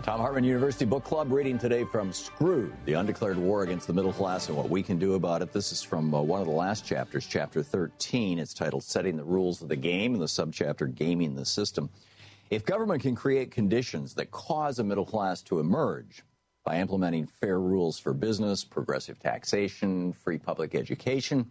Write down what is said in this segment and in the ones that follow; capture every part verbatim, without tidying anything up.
Thom Hartmann University Book Club reading today from Screwed, The Undeclared War Against the Middle Class and What We Can Do About It. This is from uh, one of the last chapters, chapter thirteen. It's titled Setting the Rules of the Game, and the subchapter Gaming the System. If government can create conditions that cause a middle class to emerge by implementing fair rules for business, progressive taxation, free public education,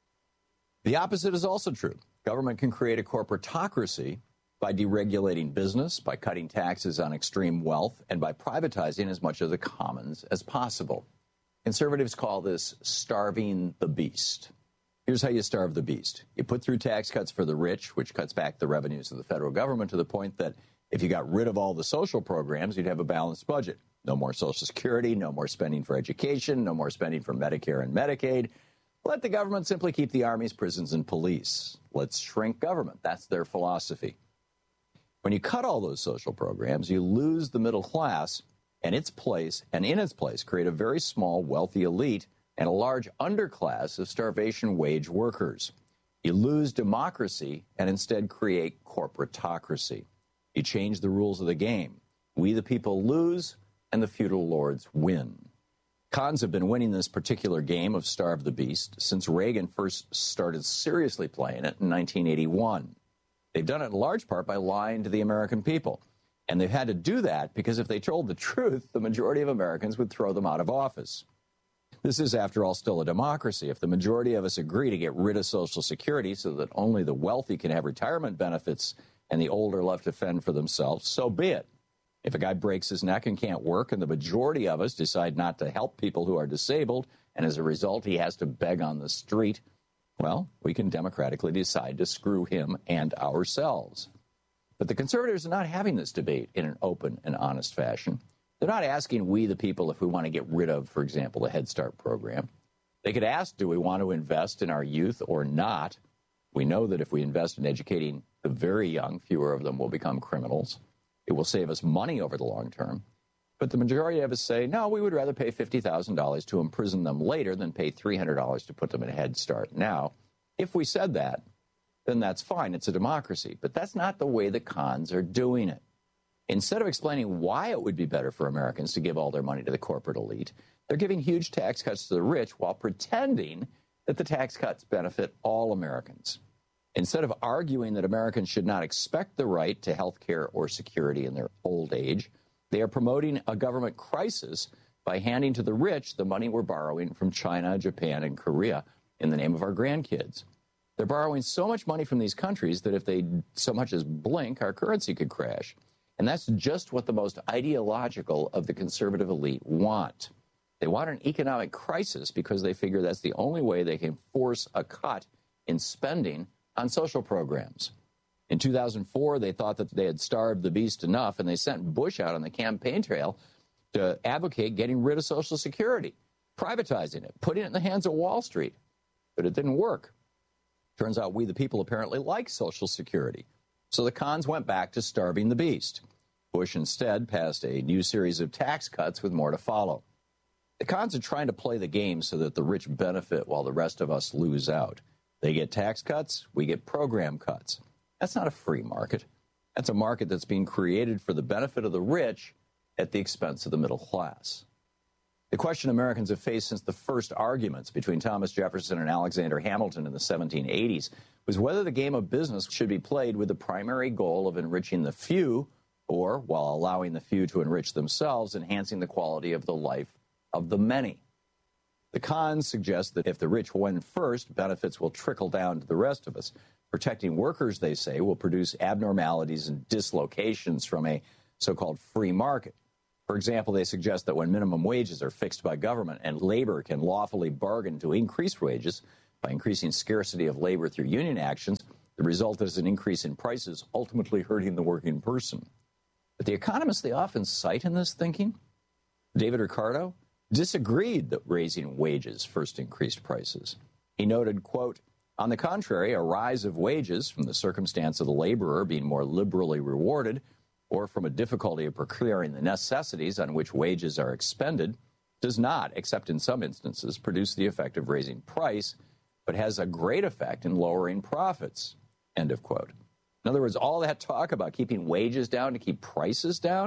the opposite is also true. Government can create a corporatocracy by deregulating business, by cutting taxes on extreme wealth, and by privatizing as much of the commons as possible. Conservatives call this starving the beast. Here's how you starve the beast. You put through tax cuts for the rich, which cuts back the revenues of the federal government to the point that if you got rid of all the social programs, you'd have a balanced budget. No more Social Security, no more spending for education, no more spending for Medicare and Medicaid. Let the government simply keep the armies, prisons, and police. Let's shrink government. That's their philosophy. When you cut all those social programs, you lose the middle class and its place, and in its place, create a very small, wealthy elite and a large underclass of starvation wage workers. You lose democracy and instead create corporatocracy. You change the rules of the game. We, the people, lose, and the feudal lords win. Cons have been winning this particular game of starve the beast since Reagan first started seriously playing it in nineteen eighty-one. They've done it in large part by lying to the American people. And they've had to do that because if they told the truth, the majority of Americans would throw them out of office. This is, after all, still a democracy. If the majority of us agree to get rid of Social Security so that only the wealthy can have retirement benefits and the old are left to fend for themselves, so be it. If a guy breaks his neck and can't work and the majority of us decide not to help people who are disabled, and as a result he has to beg on the street, well, we can democratically decide to screw him and ourselves. But the conservatives are not having this debate in an open and honest fashion. They're not asking we, the people, if we want to get rid of, for example, the Head Start program. They could ask, do we want to invest in our youth or not? We know that if we invest in educating the very young, fewer of them will become criminals. It will save us money over the long term. But the majority of us say, no, we would rather pay fifty thousand dollars to imprison them later than pay three hundred dollars to put them in a Head Start now. If we said that, then that's fine. It's a democracy. But that's not the way the cons are doing it. Instead of explaining why it would be better for Americans to give all their money to the corporate elite, they're giving huge tax cuts to the rich while pretending that the tax cuts benefit all Americans. Instead of arguing that Americans should not expect the right to health care or security in their old age, they are promoting a government crisis by handing to the rich the money we're borrowing from China, Japan, and Korea in the name of our grandkids. They're borrowing so much money from these countries that if they so much as blink, our currency could crash. And that's just what the most ideological of the conservative elite want. They want an economic crisis because they figure that's the only way they can force a cut in spending on social programs. In two thousand four, they thought that they had starved the beast enough, and they sent Bush out on the campaign trail to advocate getting rid of Social Security, privatizing it, putting it in the hands of Wall Street. But it didn't work. Turns out we, the people, apparently like Social Security. So the cons went back to starving the beast. Bush instead passed a new series of tax cuts with more to follow. The cons are trying to play the game so that the rich benefit while the rest of us lose out. They get tax cuts, we get program cuts. That's not a free market. That's a market that's being created for the benefit of the rich at the expense of the middle class. The question Americans have faced since the first arguments between Thomas Jefferson and Alexander Hamilton in the seventeen eighties was whether the game of business should be played with the primary goal of enriching the few, or, while allowing the few to enrich themselves, enhancing the quality of the life of the many. The cons suggest that if the rich win first, benefits will trickle down to the rest of us. Protecting workers, they say, will produce abnormalities and dislocations from a so-called free market. For example, they suggest that when minimum wages are fixed by government and labor can lawfully bargain to increase wages by increasing scarcity of labor through union actions, the result is an increase in prices, ultimately hurting the working person. But the economists they often cite in this thinking, David Ricardo, disagreed that raising wages first increased prices. He noted, quote, on the contrary, a rise of wages from the circumstance of the laborer being more liberally rewarded or from a difficulty of procuring the necessities on which wages are expended does not, except in some instances, produce the effect of raising price, but has a great effect in lowering profits, end of quote. In other words, all that talk about keeping wages down to keep prices down,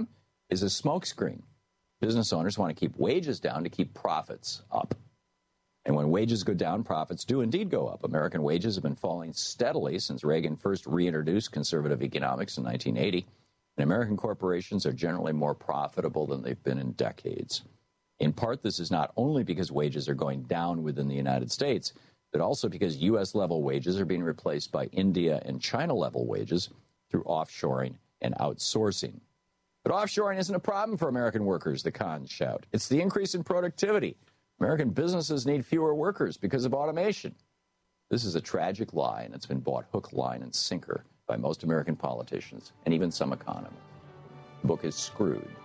is a smokescreen. Business owners want to keep wages down to keep profits up. And when wages go down, profits do indeed go up. American wages have been falling steadily since Reagan first reintroduced conservative economics in nineteen eighty. And American corporations are generally more profitable than they've been in decades. In part, this is not only because wages are going down within the United States, but also because U S level wages are being replaced by India and China level wages through offshoring and outsourcing. But offshoring isn't a problem for American workers, the cons shout. It's the increase in productivity. American businesses need fewer workers because of automation. This is a tragic lie, and it's been bought hook, line, and sinker by most American politicians and even some economists. The book is Screwed.